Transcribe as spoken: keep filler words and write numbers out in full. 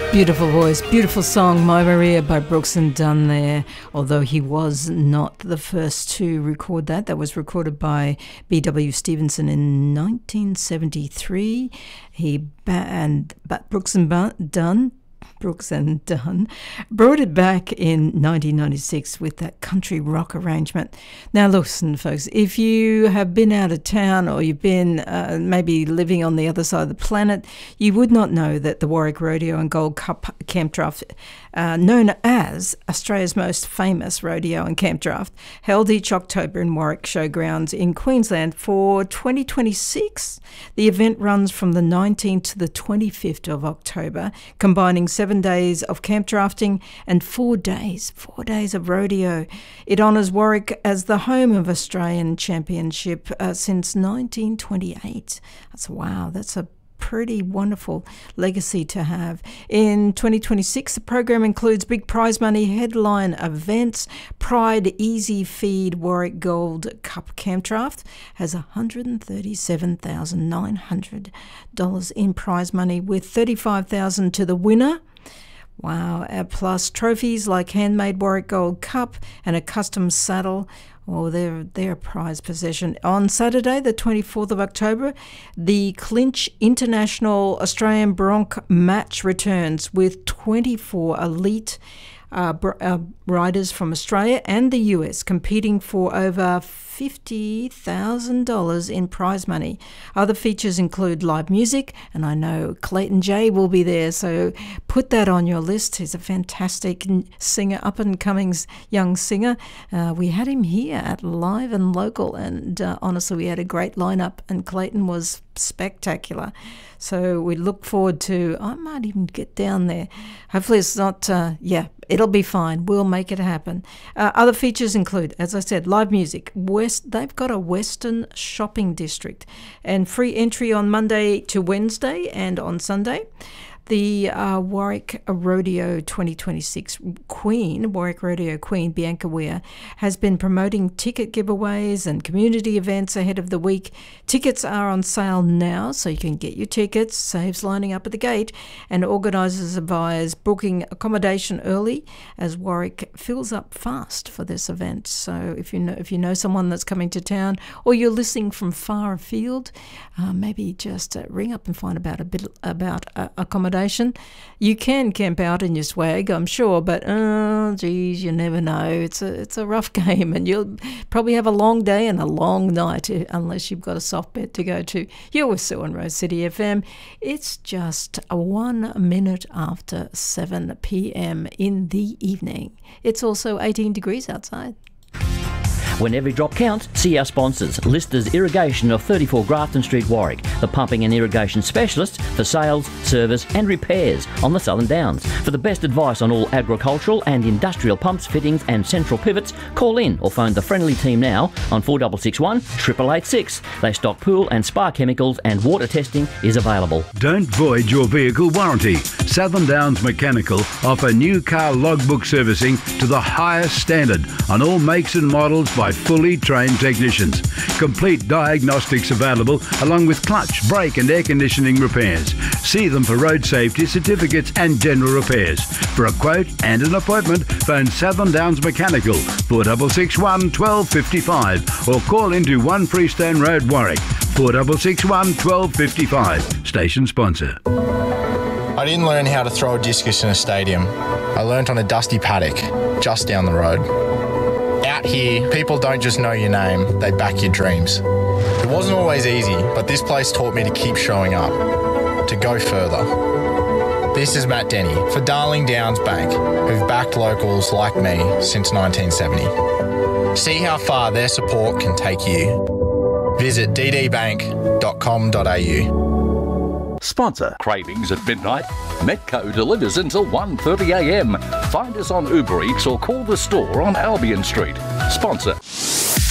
Beautiful voice, beautiful song, My Maria by Brooks and Dunn there, although he was not the first to record that. That was recorded by B W Stevenson in nineteen seventy-three. He ba- and but Brooks and Dunn Brooks and Dunn brought it back in nineteen ninety-six with that country rock arrangement. Now listen, folks, if you have been out of town or you've been uh, maybe living on the other side of the planet, you would not know that the Warwick Rodeo and Gold Cup Camp Draft, uh, known as Australia's most famous rodeo and camp draft, held each October in Warwick Showgrounds in Queensland for twenty twenty-six. The event runs from the nineteenth to the twenty-fifth of October, combining seven days of camp drafting and four days, four days of rodeo. It honours Warwick as the home of Australian Championship uh, since nineteen twenty-eight. That's wow, that's a pretty wonderful legacy to have. In twenty twenty-six, the program includes big prize money headline events. Pride Easy Feed Warwick Gold Cup Camp Draft has one hundred thirty-seven thousand nine hundred dollars in prize money, with thirty-five thousand dollars to the winner. Wow, uh, plus trophies like handmade Warwick Gold Cup and a custom saddle. Oh, they're, they're a prized possession. On Saturday, the twenty-fourth of October, the Clinch International Australian Bronc match returns with twenty-four elite uh, br- uh, riders from Australia and the U S competing for over fifty thousand dollars in prize money. Other features include live music, and I know Clayton J will be there, so put that on your list. He's a fantastic singer, up-and-coming young singer. Uh, we had him here at Live and Local, and uh, honestly, we had a great lineup, and Clayton was spectacular. So we look forward to, I might even get down there. Hopefully it's not, uh, yeah, it'll be fine. We'll make it happen. Uh, other features include, as I said, live music. West, they've got a Western shopping district and free entry on Monday to Wednesday and on Sunday. The uh, Warwick Rodeo twenty twenty-six Queen, Warwick Rodeo Queen, Bianca Weir, has been promoting ticket giveaways and community events ahead of the week. Tickets are on sale now, so you can get your tickets. Saves lining up at the gate, and organisers advise booking accommodation early as Warwick fills up fast for this event. So if you know if you know someone that's coming to town, or you're listening from far afield, uh, maybe just uh, ring up and find about a bit about uh, accommodation. You can camp out in your swag, I'm sure, but oh, geez, you never know. It's a it's a rough game, and you'll probably have a long day and a long night unless you've got a soft bed to go to. You're with Sue and Rose City F M. It's just a one minute after seven p.m. in the evening. It's also eighteen degrees outside. When every drop counts, see our sponsors. Listers Irrigation of thirty-four Grafton Street, Warwick, the pumping and irrigation specialist for sales, service and repairs on the Southern Downs. For the best advice on all agricultural and industrial pumps, fittings and central pivots, call in or phone the friendly team now on four six six one, eight eight eight six. They stock pool and spa chemicals, and water testing is available. Don't void your vehicle warranty. Southern Downs Mechanical offer new car logbook servicing to the highest standard on all makes and models by fully trained technicians. Complete diagnostics available along with clutch, brake and air conditioning repairs. See them for road safety certificates and general repairs. For a quote and an appointment, phone Southern Downs Mechanical four six six one, one two five five or call into one Freestone Road, Warwick four six six one, one two five five. Station sponsor. I didn't learn how to throw a discus in a stadium. I learnt on a dusty paddock just down the road. Out here, people don't just know your name, they back your dreams. It wasn't always easy, but this place taught me to keep showing up, to go further. This is Matt Denny for Darling Downs Bank, who've backed locals like me since nineteen seventy. See how far their support can take you. Visit d d bank dot com dot a u. Sponsor Cravings at Midnight. Metco delivers until one thirty a m. Find us on Uber Eats or call the store on Albion Street. Sponsor